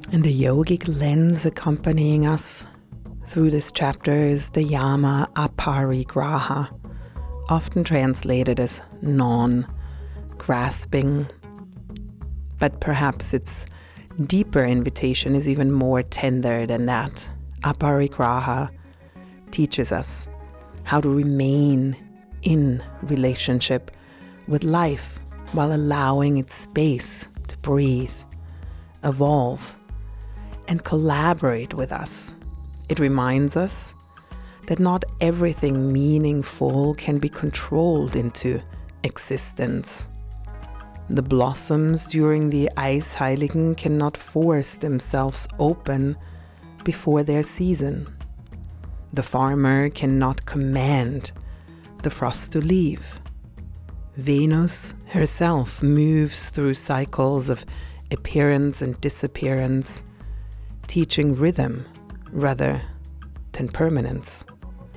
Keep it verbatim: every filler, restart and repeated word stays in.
And the yogic lens accompanying us through this chapter is the yama aparigraha, often translated as non-grasping. But perhaps its deeper invitation is even more tender than that. Aparigraha teaches us how to remain in relationship with life while allowing its space to breathe, evolve, and collaborate with us. It reminds us that not everything meaningful can be controlled into existence. The blossoms during the Eisheiligen cannot force themselves open before their season. The farmer cannot command the frost to leave. Venus herself moves through cycles of appearance and disappearance, teaching rhythm rather than permanence.